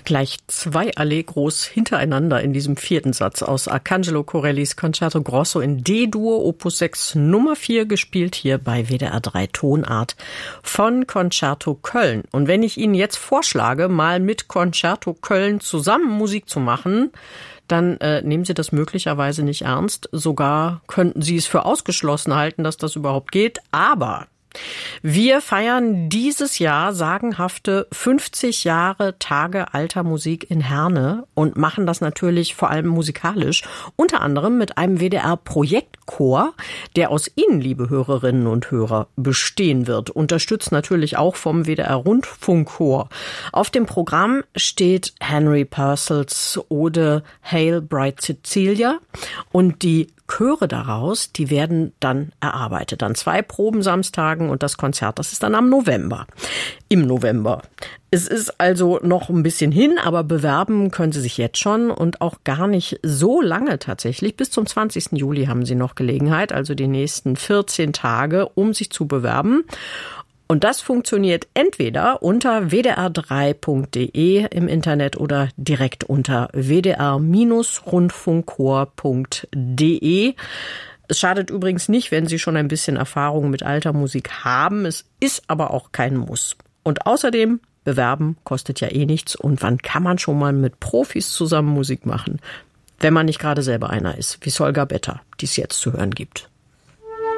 Gleich 2 Allegros hintereinander in diesem 4. Satz aus Arcangelo Corellis Concerto Grosso in D-Dur, Opus 6 Nummer 4, gespielt hier bei WDR 3 Tonart von Concerto Köln. Und wenn ich Ihnen jetzt vorschlage, mal mit Concerto Köln zusammen Musik zu machen, dann nehmen Sie das möglicherweise nicht ernst. Sogar könnten Sie es für ausgeschlossen halten, dass das überhaupt geht. Aber wir feiern dieses Jahr sagenhafte 50 Jahre Tage alter Musik in Herne und machen das natürlich vor allem musikalisch, unter anderem mit einem WDR-Projektchor, der aus Ihnen, liebe Hörerinnen und Hörer, bestehen wird. Unterstützt natürlich auch vom WDR-Rundfunkchor. Auf dem Programm steht Henry Purcells Ode Hail Bright Cecilia und die Chöre daraus, die werden dann erarbeitet an 2 Probensamstagen und das Konzert, das ist dann im November. Es ist also noch ein bisschen hin, aber bewerben können Sie sich jetzt schon und auch gar nicht so lange tatsächlich. Bis zum 20. Juli haben Sie noch Gelegenheit, also die nächsten 14 Tage, um sich zu bewerben. Und das funktioniert entweder unter wdr3.de im Internet oder direkt unter wdr-rundfunkchor.de. Es schadet übrigens nicht, wenn Sie schon ein bisschen Erfahrung mit alter Musik haben. Es ist aber auch kein Muss. Und außerdem, bewerben kostet ja eh nichts. Und wann kann man schon mal mit Profis zusammen Musik machen, wenn man nicht gerade selber einer ist, wie Solga Better, die es jetzt zu hören gibt.